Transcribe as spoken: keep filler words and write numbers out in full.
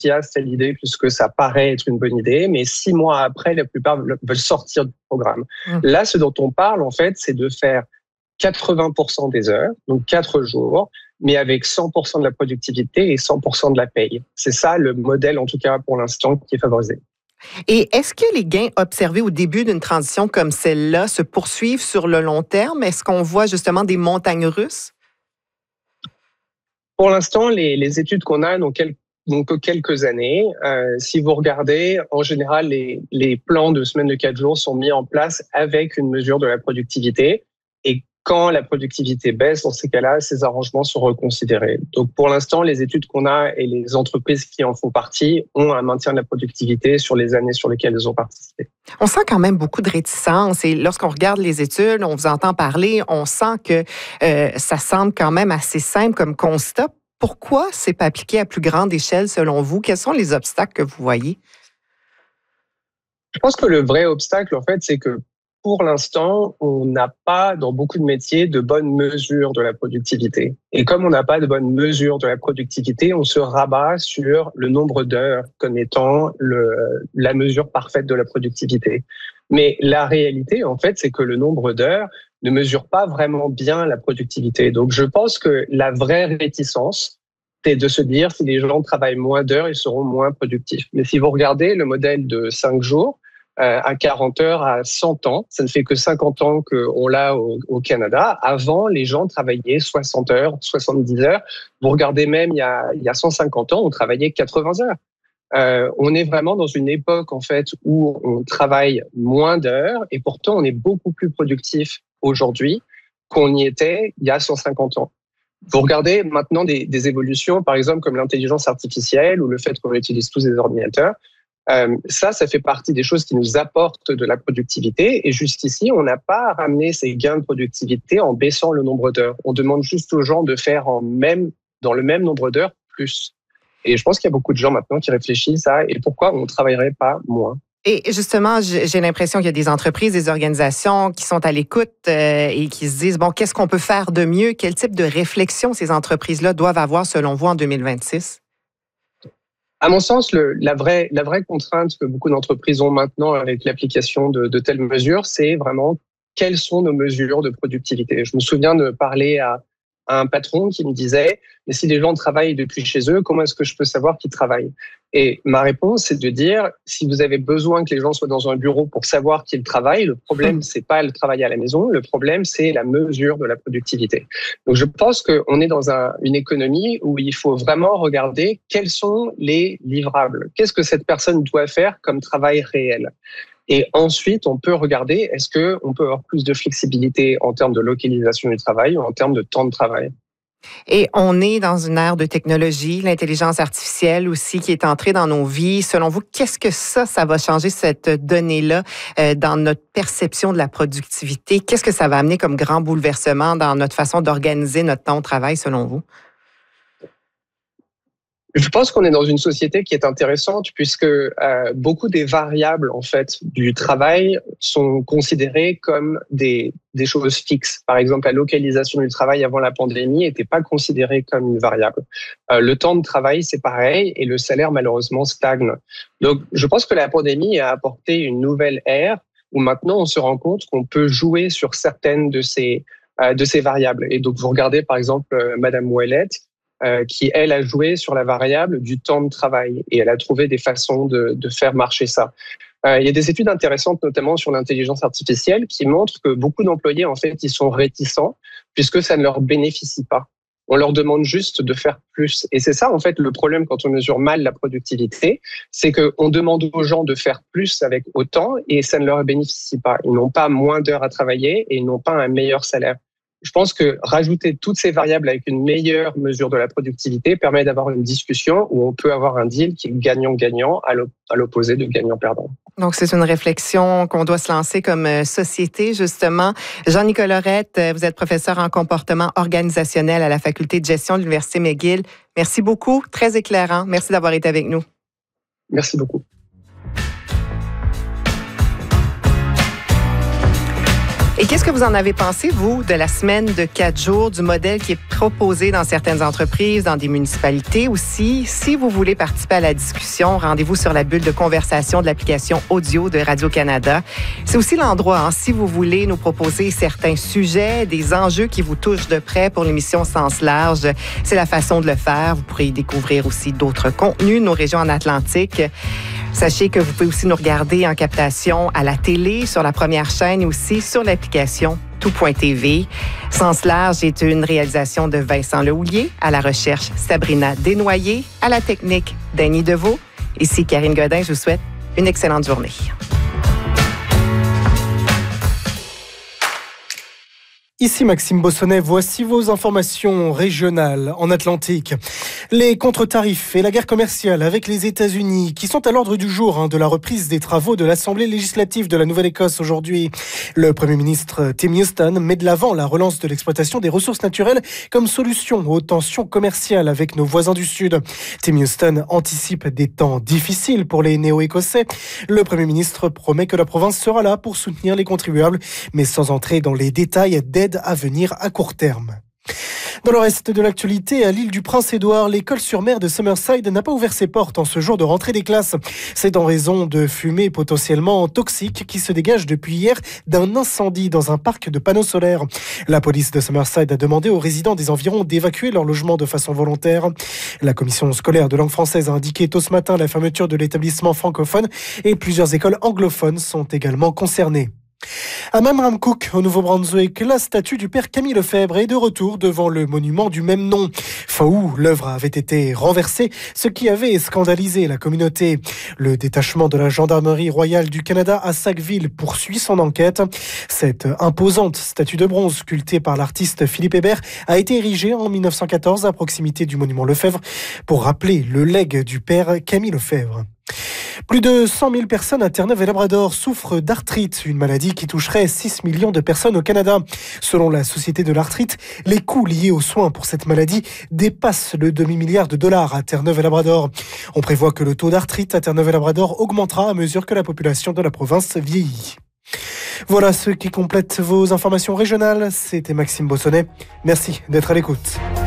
enthousiastes à l'idée puisque ça paraît être une bonne idée, mais six mois après, la plupart veulent sortir du programme. Mmh. Là, ce dont on parle, en fait, c'est de faire quatre-vingts pour cent des heures, donc quatre jours, mais avec cent pour cent de la productivité et cent pour cent de la paye. C'est ça le modèle, en tout cas pour l'instant, qui est favorisé. Et est-ce que les gains observés au début d'une transition comme celle-là se poursuivent sur le long terme? Est-ce qu'on voit justement des montagnes russes? Pour l'instant, les, les études qu'on a n'ont quelques, n'ont que quelques années. Euh, si vous regardez, en général, les, les plans de semaine de quatre jours sont mis en place avec une mesure de la productivité. Et quand la productivité baisse, dans ces cas-là, ces arrangements sont reconsidérés. Donc, pour l'instant, les études qu'on a et les entreprises qui en font partie ont un maintien de la productivité sur les années sur lesquelles elles ont participé. On sent quand même beaucoup de réticence et lorsqu'on regarde les études, on vous entend parler, on sent que euh, ça semble quand même assez simple comme constat. Pourquoi c'est pas appliqué à plus grande échelle selon vous? Quels sont les obstacles que vous voyez? Je pense que le vrai obstacle, en fait, c'est que pour l'instant, on n'a pas, dans beaucoup de métiers, de bonnes mesures de la productivité. Et comme on n'a pas de bonnes mesures de la productivité, on se rabat sur le nombre d'heures comme étant le, la mesure parfaite de la productivité. Mais la réalité, en fait, c'est que le nombre d'heures ne mesure pas vraiment bien la productivité. Donc, je pense que la vraie réticence, c'est de se dire si les gens travaillent moins d'heures, ils seront moins productifs. Mais si vous regardez le modèle de cinq jours, Euh, à quarante heures, à cent ans. Ça ne fait que cinquante ans qu'on l'a au, au Canada. Avant, les gens travaillaient soixante heures, soixante-dix heures. Vous regardez même, il y a, il y a cent cinquante ans, on travaillait quatre-vingts heures. Euh, on est vraiment dans une époque, en fait, où on travaille moins d'heures et pourtant on est beaucoup plus productif aujourd'hui qu'on y était il y a cent cinquante ans. Vous regardez maintenant des, des évolutions, par exemple, comme l'intelligence artificielle ou le fait qu'on utilise tous des ordinateurs. Euh, ça, ça fait partie des choses qui nous apportent de la productivité. Et jusqu'ici, on n'a pas ramené ces gains de productivité en baissant le nombre d'heures. On demande juste aux gens de faire en même, dans le même nombre d'heures plus. Et je pense qu'il y a beaucoup de gens maintenant qui réfléchissent à et pourquoi on ne travaillerait pas moins. Et justement, j'ai l'impression qu'il y a des entreprises, des organisations qui sont à l'écoute euh, et qui se disent, bon, qu'est-ce qu'on peut faire de mieux? Quel type de réflexion ces entreprises-là doivent avoir selon vous en deux mille vingt-six? À mon sens, le, la, vraie, la vraie contrainte que beaucoup d'entreprises ont maintenant avec l'application de, de telles mesures, c'est vraiment quelles sont nos mesures de productivité. Je me souviens de parler à, à un patron qui me disait « Mais si les gens travaillent depuis chez eux, comment est-ce que je peux savoir qu'ils travaillent ?» Et ma réponse, c'est de dire « Si vous avez besoin que les gens soient dans un bureau pour savoir qu'ils travaillent, le problème, c'est pas le travail à la maison, le problème, c'est la mesure de la productivité. » Donc, je pense qu'on est dans un, une économie où il faut vraiment regarder quels sont les livrables. Qu'est-ce que cette personne doit faire comme travail réel? Et ensuite, on peut regarder, est-ce qu'on peut avoir plus de flexibilité en termes de localisation du travail ou en termes de temps de travail? Et on est dans une ère de technologie, l'intelligence artificielle aussi qui est entrée dans nos vies. Selon vous, qu'est-ce que ça, ça va changer cette donnée-là euh, dans notre perception de la productivité? Qu'est-ce que ça va amener comme grand bouleversement dans notre façon d'organiser notre temps de travail, selon vous? Je pense qu'on est dans une société qui est intéressante puisque euh, beaucoup des variables en fait du travail sont considérées comme des des choses fixes. Par exemple, la localisation du travail avant la pandémie n'était pas considérée comme une variable. Euh, le temps de travail, c'est pareil, et le salaire malheureusement stagne. Donc, je pense que la pandémie a apporté une nouvelle ère où maintenant on se rend compte qu'on peut jouer sur certaines de ces euh, de ces variables. Et donc, vous regardez par exemple euh, Madame Ouellette. Euh, qui, elle, a joué sur la variable du temps de travail et elle a trouvé des façons de, de faire marcher ça. Euh, il y a des études intéressantes, notamment sur l'intelligence artificielle, qui montrent que beaucoup d'employés, en fait, ils sont réticents puisque ça ne leur bénéficie pas. On leur demande juste de faire plus. Et c'est ça, en fait, le problème quand on mesure mal la productivité, c'est qu'on demande aux gens de faire plus avec autant et ça ne leur bénéficie pas. Ils n'ont pas moins d'heures à travailler et ils n'ont pas un meilleur salaire. Je pense que rajouter toutes ces variables avec une meilleure mesure de la productivité permet d'avoir une discussion où on peut avoir un deal qui est gagnant-gagnant à l'opposé de gagnant-perdant. Donc, c'est une réflexion qu'on doit se lancer comme société, justement. Jean-Nicolas Lorette, vous êtes professeur en comportement organisationnel à la Faculté de gestion de l'Université McGill. Merci beaucoup, très éclairant. Merci d'avoir été avec nous. Merci beaucoup. Et qu'est-ce que vous en avez pensé, vous, de la semaine de quatre jours, du modèle qui est proposé dans certaines entreprises, dans des municipalités aussi? Si vous voulez participer à la discussion, rendez-vous sur la bulle de conversation de l'application audio de Radio-Canada. C'est aussi l'endroit, hein, si vous voulez nous proposer certains sujets, des enjeux qui vous touchent de près pour l'émission Sens Large. C'est la façon de le faire. Vous pourrez y découvrir aussi d'autres contenus de nos régions en Atlantique. Sachez que vous pouvez aussi nous regarder en captation à la télé, sur la première chaîne et aussi sur l'application tout point t v. Sens Large est une réalisation de Vincent Lehoulier, à la recherche Sabrina Desnoyers, à la technique Danny Deveau. Ici Karine Godin, je vous souhaite une excellente journée. Ici Maxime Bossonnet, voici vos informations régionales en Atlantique. Les contre-tarifs et la guerre commerciale avec les États-Unis qui sont à l'ordre du jour hein, de la reprise des travaux de l'Assemblée législative de la Nouvelle-Écosse aujourd'hui. Le Premier ministre Tim Houston met de l'avant la relance de l'exploitation des ressources naturelles comme solution aux tensions commerciales avec nos voisins du Sud. Tim Houston anticipe des temps difficiles pour les néo-écossais. Le Premier ministre promet que la province sera là pour soutenir les contribuables, mais sans entrer dans les détails d'aide à venir à court terme. Dans le reste de l'actualité, à l'île du Prince-Édouard, l'école sur mer de Summerside n'a pas ouvert ses portes en ce jour de rentrée des classes. C'est en raison de fumée potentiellement toxique qui se dégage depuis hier d'un incendie dans un parc de panneaux solaires. La police de Summerside a demandé aux résidents des environs d'évacuer leur logement de façon volontaire. La commission scolaire de langue française a indiqué tôt ce matin la fermeture de l'établissement francophone et plusieurs écoles anglophones sont également concernées. À Memramcook, au Nouveau-Brunswick, la statue du père Camille Lefebvre est de retour devant le monument du même nom. Fin août, l'œuvre avait été renversée, ce qui avait scandalisé la communauté. Le détachement de la Gendarmerie royale du Canada à Sackville poursuit son enquête. Cette imposante statue de bronze sculptée par l'artiste Philippe Hébert a été érigée en mille neuf cent quatorze à proximité du monument Lefebvre pour rappeler le legs du père Camille Lefebvre. Plus de cent mille personnes à Terre-Neuve et Labrador souffrent d'arthrite, une maladie qui toucherait six millions de personnes au Canada. Selon la Société de l'arthrite, les coûts liés aux soins pour cette maladie dépassent le demi-milliard de dollars à Terre-Neuve et Labrador. On prévoit que le taux d'arthrite à Terre-Neuve et Labrador augmentera à mesure que la population de la province vieillit. Voilà ce qui complète vos informations régionales. C'était Maxime Bossonnet. Merci d'être à l'écoute.